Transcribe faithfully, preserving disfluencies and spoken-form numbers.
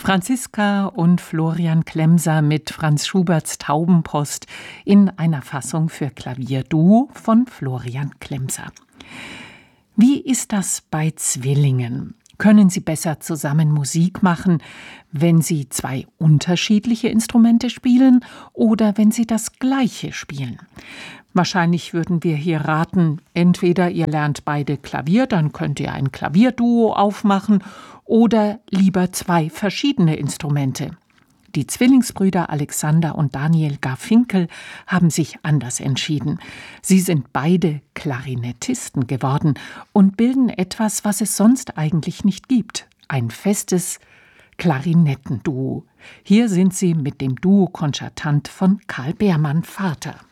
Franziska und Florian Klemser mit Franz Schuberts Taubenpost in einer Fassung für Klavierduo von Florian Klemser. Wie ist das bei Zwillingen? Können sie besser zusammen Musik machen, wenn sie zwei unterschiedliche Instrumente spielen oder wenn sie das Gleiche spielen? Wahrscheinlich würden wir hier raten, entweder ihr lernt beide Klavier, dann könnt ihr ein Klavierduo aufmachen, oder lieber zwei verschiedene Instrumente. Die Zwillingsbrüder Alexander und Daniel Garfinkel haben sich anders entschieden. Sie sind beide Klarinettisten geworden und bilden etwas, was es sonst eigentlich nicht gibt: ein festes Klarinettenduo. Hier sind sie mit dem Duo Konzertant von Karl Beermann Vater.